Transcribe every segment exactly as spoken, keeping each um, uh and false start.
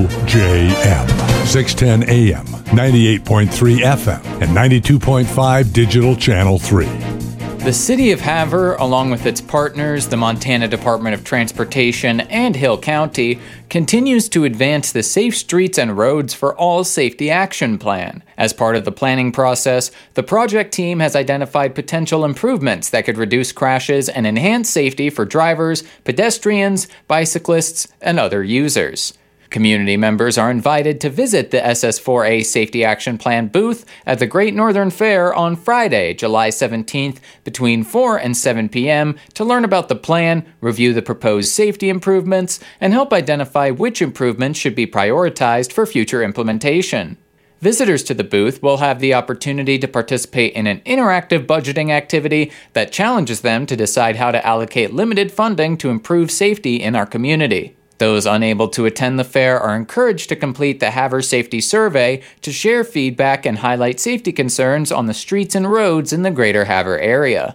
O J M, six ten A M, ninety-eight point three F M, and ninety-two point five Digital Channel three. The City of Havre, along with its partners, the Montana Department of Transportation and Hill County, continues to advance the Safe Streets and Roads for All Safety Action Plan. As part of the planning process, the project team has identified potential improvements that could reduce crashes and enhance safety for drivers, pedestrians, bicyclists, and other users. Community members are invited to visit the S S four A Safety Action Plan booth at the Great Northern Fair on Friday, July seventeenth, between four and seven p.m. to learn about the plan, review the proposed safety improvements, and help identify which improvements should be prioritized for future implementation. Visitors to the booth will have the opportunity to participate in an interactive budgeting activity that challenges them to decide how to allocate limited funding to improve safety in our community. Those unable to attend the fair are encouraged to complete the Havre Safety Survey to share feedback and highlight safety concerns on the streets and roads in the greater Havre area.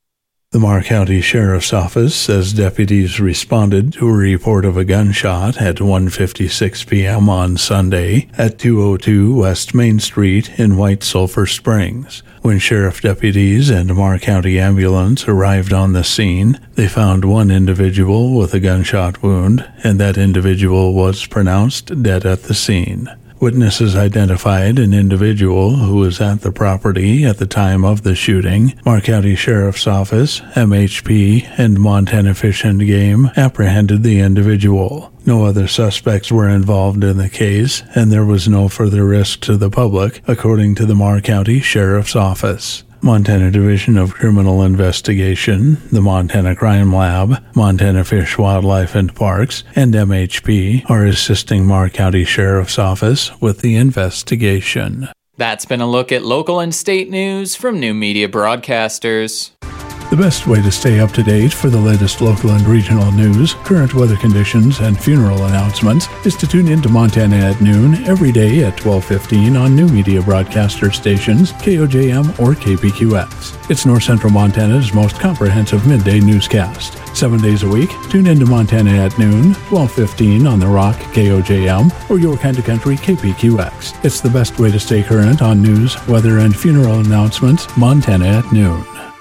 The Marr County Sheriff's Office says deputies responded to a report of a gunshot at one fifty-six p.m. on Sunday at two oh two West Main Street in White Sulphur Springs. When sheriff deputies and Marr County Ambulance arrived on the scene, they found one individual with a gunshot wound, and that individual was pronounced dead at the scene. Witnesses identified an individual who was at the property at the time of the shooting. Marr County Sheriff's Office, M H P, and Montana Fish and Game apprehended the individual. No other suspects were involved in the case, and there was no further risk to the public, according to the Marr County Sheriff's Office. Montana Division of Criminal Investigation, the Montana Crime Lab, Montana Fish, Wildlife, and Parks, and M H P are assisting Marr County Sheriff's Office with the investigation. That's been a look at local and state news from New Media Broadcasters. The best way to stay up to date for the latest local and regional news, current weather conditions, and funeral announcements is to tune in to Montana at Noon every day at twelve fifteen on New Media Broadcaster stations, K O J M or K P Q X. It's North Central Montana's most comprehensive midday newscast. Seven days a week, tune in to Montana at Noon, twelve fifteen on The Rock, K O J M, or Your Kind of Country, K P Q X. It's the best way to stay current on news, weather, and funeral announcements, Montana at Noon.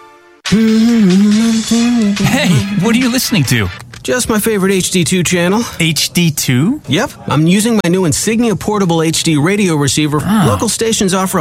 Hey, what are you listening to? Just my favorite H D two channel. H D two? Yep, I'm using my new Insignia portable H D radio receiver. Oh. Local stations offer